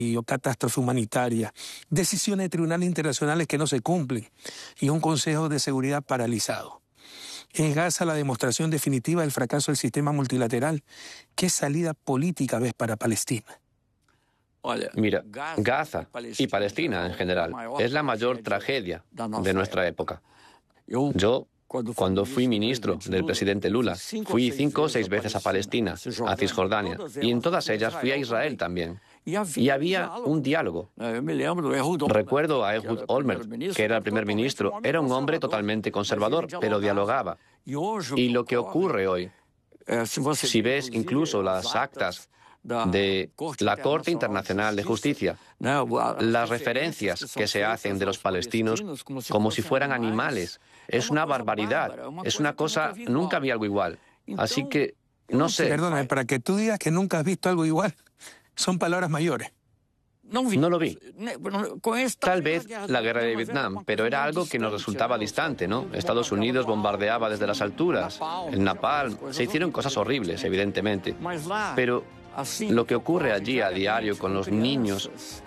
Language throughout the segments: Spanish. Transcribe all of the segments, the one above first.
o catástrofe humanitaria, decisiones de tribunales internacionales que no se cumplen y un Consejo de Seguridad paralizado. ¿Es Gaza la demostración definitiva del fracaso del sistema multilateral? ¿Qué salida política ves para Palestina? Mira, Gaza y Palestina en general es la mayor tragedia de nuestra época. Yo, cuando fui ministro del presidente Lula, fui 5 o 6 veces a Palestina, a Cisjordania, y en todas ellas fui a Israel también. Y había un diálogo. Recuerdo a Ehud Olmert, que era el primer ministro. Era un hombre totalmente conservador, pero dialogaba. Y lo que ocurre hoy, si ves incluso las actas de la Corte Internacional de Justicia, las referencias que se hacen de los palestinos como si fueran animales, es una barbaridad, es una cosa, nunca vi algo igual. Así que, no sé. Perdóname, para que tú digas que nunca has visto algo igual, son palabras mayores. No lo vi. Tal vez la guerra de Vietnam, pero era algo que nos resultaba distante, ¿no? Estados Unidos bombardeaba desde las alturas, el napalm, se hicieron cosas horribles, evidentemente. Pero lo que ocurre allí a diario con los niños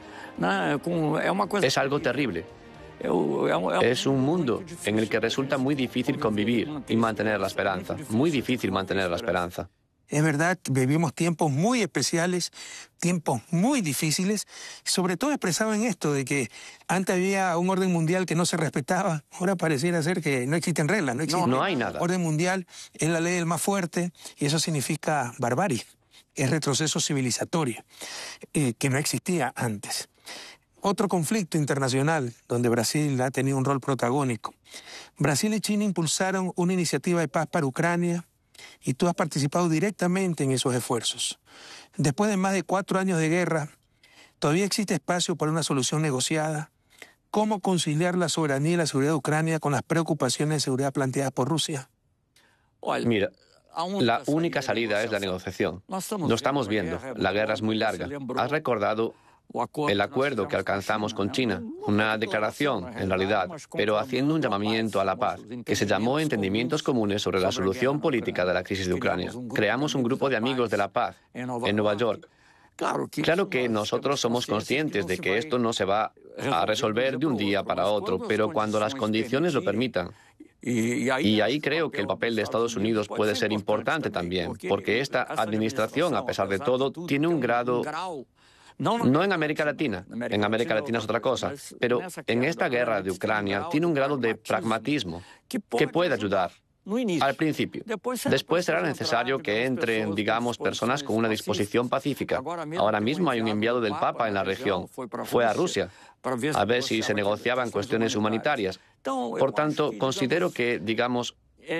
es algo terrible. Es un mundo en el que resulta muy difícil convivir y mantener la esperanza. Muy difícil mantener la esperanza. Es verdad, vivimos tiempos muy especiales, tiempos muy difíciles, sobre todo expresado en esto de que antes había un orden mundial que no se respetaba, ahora pareciera ser que no existen reglas, no hay nada. Orden mundial es la ley del más fuerte y eso significa barbarie, es retroceso civilizatorio, que no existía antes. Otro conflicto internacional donde Brasil ha tenido un rol protagónico. Brasil y China impulsaron una iniciativa de paz para Ucrania, y tú has participado directamente en esos esfuerzos. Después de más de 4 años de guerra, ¿todavía existe espacio para una solución negociada? ¿Cómo conciliar la soberanía y la seguridad de Ucrania con las preocupaciones de seguridad planteadas por Rusia? Mira, la única salida es la negociación. Lo estamos viendo. La guerra es muy larga. ¿Has recordado el acuerdo que alcanzamos con China? Una declaración, en realidad, pero haciendo un llamamiento a la paz, que se llamó Entendimientos Comunes sobre la Solución Política de la Crisis de Ucrania. Creamos un grupo de amigos de la paz en Nueva York. Claro que nosotros somos conscientes de que esto no se va a resolver de un día para otro, pero cuando las condiciones lo permitan. Y ahí creo que el papel de Estados Unidos puede ser importante también, porque esta administración, a pesar de todo, tiene un grado. No en América Latina, en América Latina es otra cosa, pero en esta guerra de Ucrania tiene un grado de pragmatismo que puede ayudar al principio. Después será necesario que entren, digamos, personas con una disposición pacífica. Ahora mismo hay un enviado del Papa en la región. Fue a Rusia a ver si se negociaban cuestiones humanitarias. Por tanto, considero que, digamos,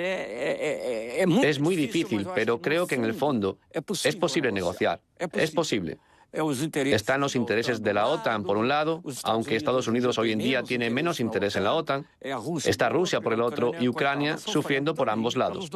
es muy difícil, pero creo que en el fondo es posible negociar. Es posible. Están los intereses de la OTAN, por un lado, aunque Estados Unidos hoy en día tiene menos interés en la OTAN. Está Rusia por el otro y Ucrania sufriendo por ambos lados.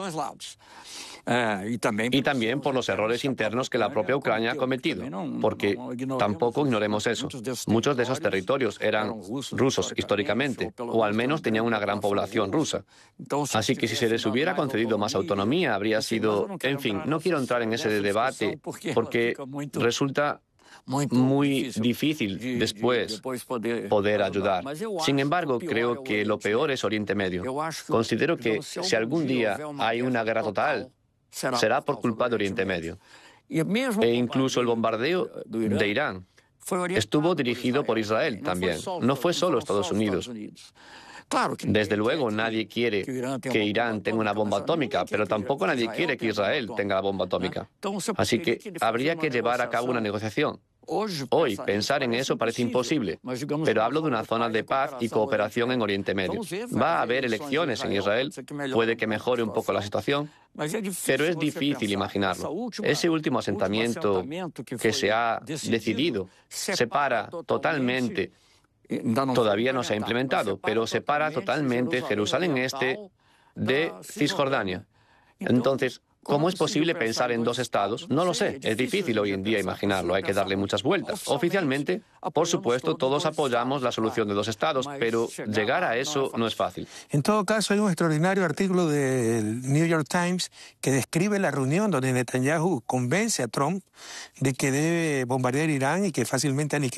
Y también por los errores internos que la propia Ucrania ha cometido, porque tampoco ignoremos eso. Muchos de esos territorios eran rusos históricamente, o al menos tenían una gran población rusa. Así que si se les hubiera concedido más autonomía, habría sido. En fin, no quiero entrar en ese debate, porque resulta muy difícil después poder ayudar. Sin embargo, creo que lo peor es Oriente Medio. Considero que si algún día hay una guerra total, será por culpa de Oriente Medio. E incluso el bombardeo de Irán estuvo dirigido por Israel también. No fue solo Estados Unidos. Desde luego, nadie quiere que Irán tenga una bomba atómica, pero tampoco nadie quiere que Israel tenga la bomba atómica. Así que habría que llevar a cabo una negociación. Hoy, pensar en eso parece imposible, pero hablo de una zona de paz y cooperación en Oriente Medio. Va a haber elecciones en Israel, puede que mejore un poco la situación, pero es difícil imaginarlo. Ese último asentamiento que se ha decidido separa totalmente. Todavía no se ha implementado, pero separa totalmente Jerusalén Este de Cisjordania. Entonces, ¿Cómo es posible pensar en dos estados? No lo sé. Es difícil hoy en día imaginarlo. Hay que darle muchas vueltas. Oficialmente, por supuesto, todos apoyamos la solución de dos estados, pero llegar a eso no es fácil. En todo caso, hay un extraordinario artículo del New York Times que describe la reunión donde Netanyahu convence a Trump de que debe bombardear Irán y que fácilmente aniquilar